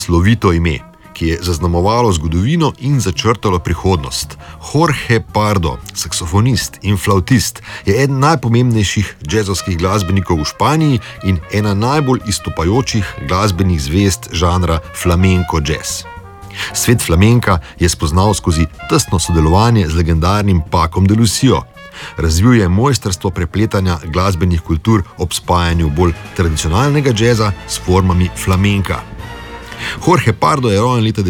slovito ime, ki je zaznamovalo zgodovino in začrtalo prihodnost. Jorge Pardo, saksofonist in flavtist, je eden najpomembnejših džezovskih glasbenikov v Španiji in ena najbolj izstopajočih glasbenih zvezd žanra flamenco jazz. Svet flamenka je spoznal skozi tesno sodelovanje z legendarnim Pacom de Lucio. Razvil je mojstrstvo prepletanja glasbenih kultur ob spajanju bolj tradicionalnega džeza s formami flamenka. Jorge Pardo je rojen leta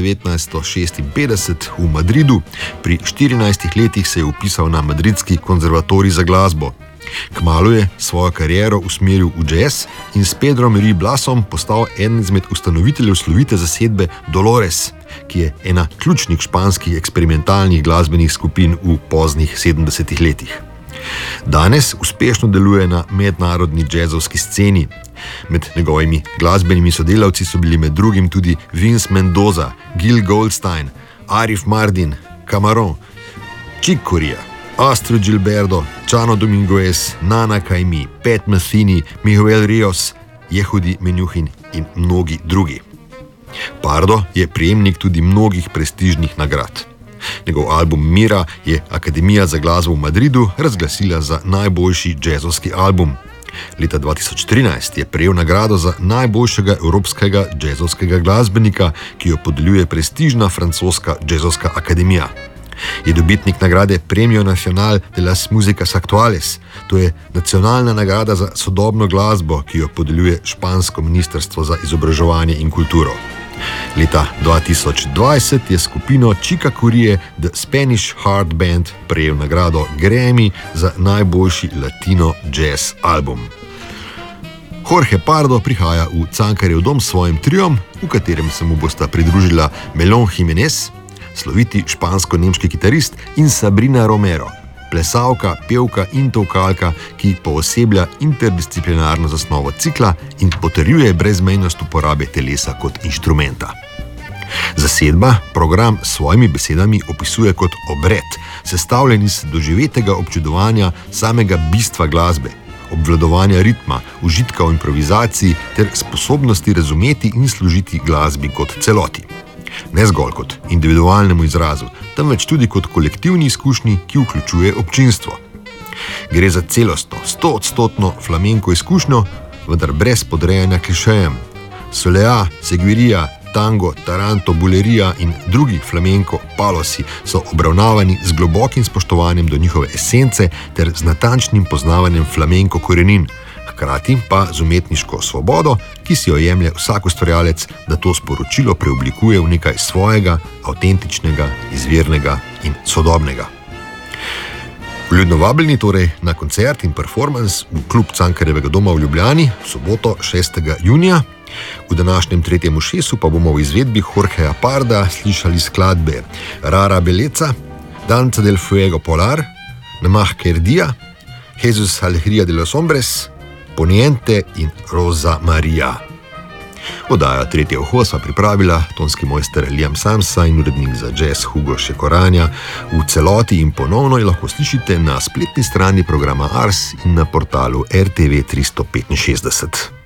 1956 v Madridu. Pri 14 letih se je vpisal na madridski konzervatorij za glasbo. Kmalu je svojo kariero usmeril v jazz in s Pedro Meri Blasom postal eden izmed ustanoviteljev slovite zasedbe Dolores, ki je ena ključnih španskih eksperimentalnih glasbenih skupin v poznih 70 letih. Danes uspešno deluje na mednarodni džezovski sceni. Med njegovimi glasbenimi sodelavci so bili med drugim tudi Vince Mendoza, Gil Goldstein, Arif Mardin, Camarón, Chick Corea, Astrud Gilberto, Chano Dominguez, Nana Caymmi, Pat Metheny, Miguel Rios, Yehudi Menuhin in mnogi drugi. Pardo je prejemnik tudi mnogih prestižnih nagrad. Njegov album Mira je Akademija za glasbo v Madridu razglasila za najboljši džezovski album. Leta 2013 je prejel nagrado za najboljšega evropskega džezovskega glasbenika, ki jo podeljuje prestižna francoska džezovska akademija. Je dobitnik nagrade Premio Nacional de las Músicas Actuales, to je nacionalna nagrada za sodobno glasbo, ki jo podeljuje špansko ministrstvo za izobraževanje in kulturo. Leta 2020 je skupino Chica Corea The Spanish Heart Band prejel nagrado Grammy za najboljši latino jazz album. Jorge Pardo prihaja v Cankarjev dom s svojim triom, v katerem se mu bosta pridružila Melon Jimenez, sloviti špansko-nemški kitarist, in Sabrina Romero, plesalka, pevka in tolkalka, ki pooseblja interdisciplinarno zasnovo cikla in potrjuje brezmejnost uporabe telesa kot inštrumenta. Zasedba program s svojimi besedami opisuje kot obred, sestavljen iz doživetega občudovanja samega bistva glasbe, obvladovanja ritma, užitka v improvizaciji ter sposobnosti razumeti in služiti glasbi kot celoti. Ne zgolj kot individualnemu izrazu, temveč tudi kot kolektivni izkušnji, ki vključuje občinstvo. Gre za celostno, 100% flamenko izkušnjo, vendar brez podrejanja klišejem. Soleá, seguirija, tango, taranto, bulerija in drugi flamenko palosi so obravnavani z globokim spoštovanjem do njihove esence ter z natančnim poznavanjem flamenko korenin, hkrati pa z umetniško svobodo, ki si jo jemlje vsak ustvarjalec, da to sporočilo preoblikuje v nekaj svojega, avtentičnega, izvirnega in sodobnega. Vljudno vabljeni torej na koncert in performans v klub Cankarjevega doma v Ljubljani v soboto 6. junija. V današnjem tretjem ušesu pa bomo v izvedbi Jorgeja Parda slišali skladbe Rara Belleza, Danza del Fuego Polar, Namah Kerdija, Jesus Alegría de los Hombres, Poniente in Rosa Maria. Oddajo Tretje uho sva pripravila tonski mojster Liam Samsa in urednik za jazz Hugo Šekoranja. V celoti in ponovno jo lahko slišite na spletni strani programa Ars in na portalu RTV 365.